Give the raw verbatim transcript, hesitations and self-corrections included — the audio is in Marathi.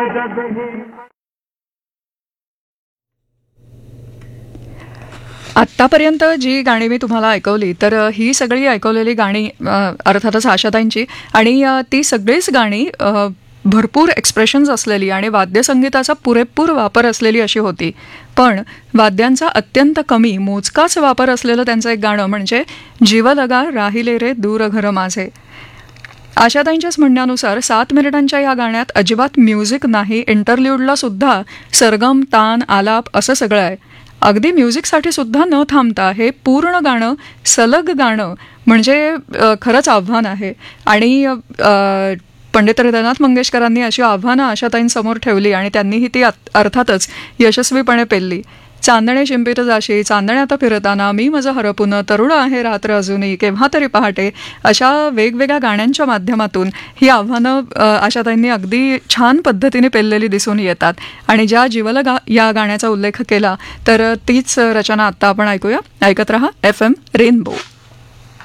आत्तापर्यंत जी गाणी मी तुम्हाला ऐकवली तर ही सगळी ऐकवलेली गाणी अर्थातच आशाताईंची आणि ती सगळीच गाणी भरपूर एक्सप्रेशन्स असलेली आणि वाद्यसंगीताचा पुरेपूर वापर असलेली अशी होती. पण वाद्यांचा अत्यंत कमी मोजकाच वापर असलेलं त्यांचं एक गाणं म्हणजे जीवलगा राहिले रे दूर घर माझे. आशाताईंच्याच म्हणण्यानुसार सात मिनिटांच्या या गाण्यात अजिबात म्युझिक नाही, इंटरल्यूडला सुद्धा सरगम, तान, आलाप असं सगळं आहे. अगदी म्युझिकसाठी सुद्धा न थांबता हे पूर्ण गाणं सलग गाणं म्हणजे खरंच आव्हान आहे. आणि पंडित हृदयनाथ मंगेशकरांनी अशी आव्हानं आशाताईंसमोर ठेवली आणि त्यांनीही ती अर्थातच यशस्वीपणे पेलली. चांदणे शिंपित जाशी, चांदण्यात फिरताना, मी माझं हरपुन, तरुण आहे रात्र अजूनही, केव्हा तरी पहाटे, अशा वेगवेगळ्या गाण्यांच्या माध्यमातून ही आव्हानं आशाताईंनी अगदी छान पद्धतीने पेललेली दिसून येतात. आणि ज्या जीवलगा या गाण्याचा उल्लेख केला तर तीच रचना आत्ता आपण ऐकूया. ऐकत रहा एफ एम रेनबो.